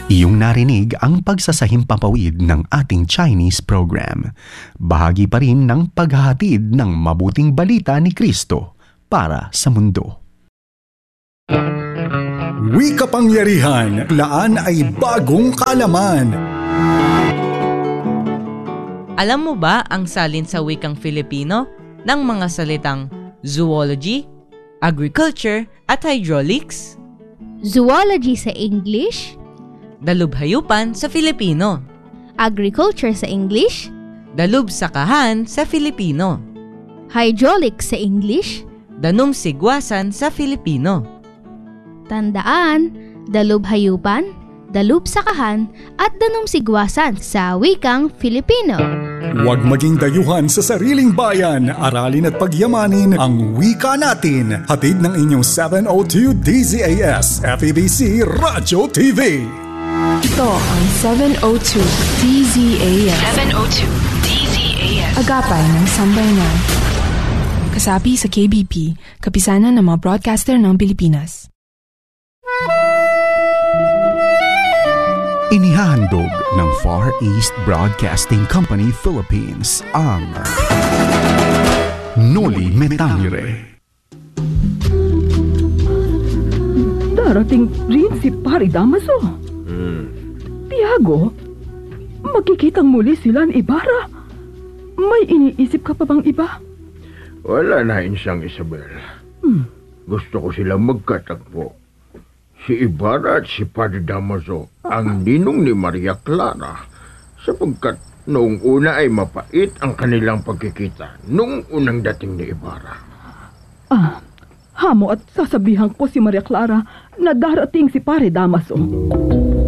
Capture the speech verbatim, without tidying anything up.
Iyong narinig ang pagsasahimpapawid ng ating Chinese program. Bahagi pa rin ng paghahatid ng mabuting balita ni Kristo para sa mundo. Wika Pangyarihan, laan ay bagong kaalaman. Alam mo ba ang salin sa wikang Filipino ng mga salitang zoology, agriculture at hydraulics? Zoology sa English, Dalubhayupan sa Filipino, agriculture sa English, dalubsakahan sa Filipino, hydraulics sa English, danumsigwasan sa Filipino. Tandaan, dalubhayupan, dalubsakahan at danumsigwasan sa wikang Filipino. Huwag maging dayuhan sa sariling bayan. Aralin at pagyamanin ang wika natin. Hatid ng inyong seven oh two D Z A S F E B C Radyo T V. Ito ang seven oh two D Z A S. seven oh two D Z A S. Agapay ng sambayanan. Kasapi sa K B P, kapisanan ng mga broadcaster ng Pilipinas. Inihahandog ng Far East Broadcasting Company Philippines ang Noli Me Tangere. Darating rin si Pari Damaso. Hmm. Tiago, magkikitang muli sila ni Ibarra. May iniisip ka pa bang iba? Wala na insang Isabel. Hmm. Gusto ko silang magkatagpo. Si Ibarra at si Padre Damaso ang ninong ni Maria Clara sapagkat noong una ay mapait ang kanilang pagkikita noong unang dating ni Ibarra. Ah, hamo at sasabihan ko si Maria Clara na darating si Pare Damaso.